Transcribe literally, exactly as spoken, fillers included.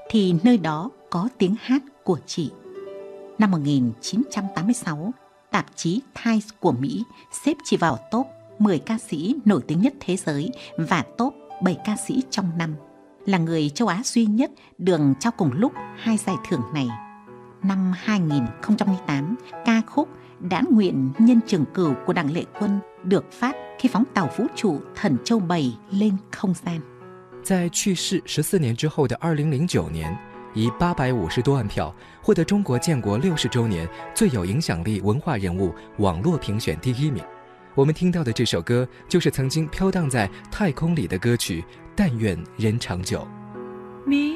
thì nơi đó có tiếng hát của chị. Năm một nghìn chín trăm tám mươi sáu, tạp chí Times của Mỹ xếp chị vào top mười ca sĩ nổi tiếng nhất thế giới và top bảy ca sĩ trong năm, là người châu Á duy nhất được trao cùng lúc hai giải thưởng này. Năm hai nghìn không trăm lẻ tám, ca khúc Đã Nguyện Nhân Trường Cửu của Đặng Lệ Quân được phát khi phóng tàu vũ trụ Thần Châu bảy lên không gian. 在去世十四年之后的二零零九年，以八百五十多万票获得中国建国六十周年最有影响力文化人物网络评选第一名。我们听到的这首歌就是曾经飘荡在太空里的歌曲《但愿人长久》。